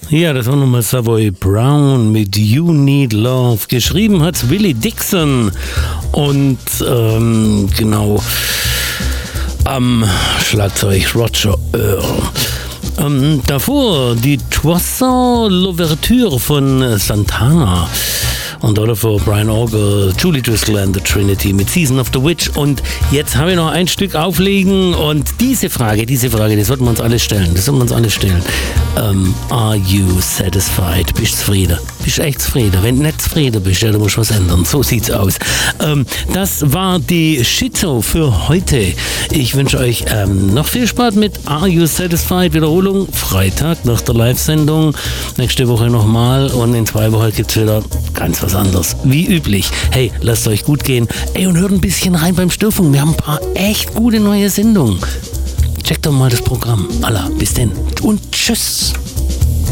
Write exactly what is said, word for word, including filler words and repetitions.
Ja, das war nochmal Savoy Brown mit You Need Love. Geschrieben hat's Willie Dixon und ähm, genau am Schlagzeug Roger Earl. Ähm, davor die Toisson L'Ouverture von Santana. Und davor Brian Auger, Julie Driscoll and the Trinity mit Season of the Witch. Und jetzt haben wir noch ein Stück auflegen. Und diese Frage, diese Frage, das sollten wir uns alle stellen. Das sollten wir uns alle stellen. Um, are you satisfied? Bist du zufrieden? Bist du echt zufrieden? Wenn du nicht zufrieden bist, ja, dann musst du was ändern. So sieht's aus. Ähm, das war die Schizo für heute. Ich wünsche euch ähm, noch viel Spaß mit Are You Satisfied? Wiederholung Freitag nach der Live-Sendung. Nächste Woche nochmal. Und in zwei Wochen gibt's wieder ganz was anderes. Wie üblich. Hey, lasst euch gut gehen. Ey, und hört ein bisschen rein beim Störfunk. Wir haben ein paar echt gute neue Sendungen. Checkt doch mal das Programm. Allah, bis denn. Und tschüss.